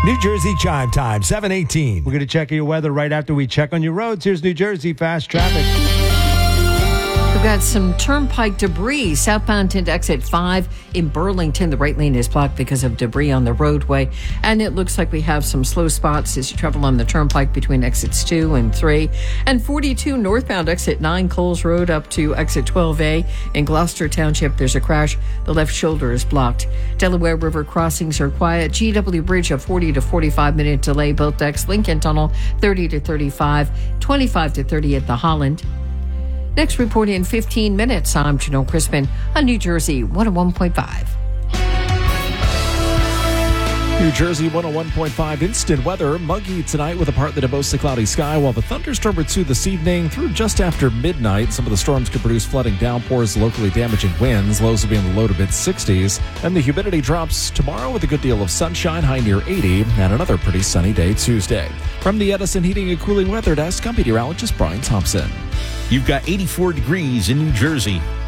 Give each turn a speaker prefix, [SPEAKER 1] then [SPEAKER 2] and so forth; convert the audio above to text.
[SPEAKER 1] New Jersey Chime Time, 7:18. We're going to check your weather right after we check on your roads. Here's New Jersey Fast Traffic.
[SPEAKER 2] We've got some turnpike debris southbound into exit 5 in Burlington. The right lane is blocked because of debris on the roadway. And it looks like we have some slow spots as you travel on the turnpike between exits 2 and 3. And 42 northbound exit 9 Coles Road up to exit 12A in Gloucester Township. There's a crash. The left shoulder is blocked. Delaware River crossings are quiet. GW Bridge a 40 to 45 minute delay. Both decks. Lincoln Tunnel 30 to 35, 25 to 30 at the Holland. Next report in 15 minutes. I'm Janelle Crispin on New Jersey 101.5.
[SPEAKER 3] New Jersey 101.5 instant weather. Muggy tonight with a partly to mostly cloudy sky, while the thunderstorm pursue this evening through just after midnight. Some of the storms could produce flooding downpours, locally damaging winds. Lows will be in the low to mid-60s. And the humidity drops tomorrow with a good deal of sunshine, high near 80, and another pretty sunny day Tuesday. From the Edison Heating and Cooling Weather Desk, I'm meteorologist Brian Thompson.
[SPEAKER 4] You've got 84 degrees in New Jersey.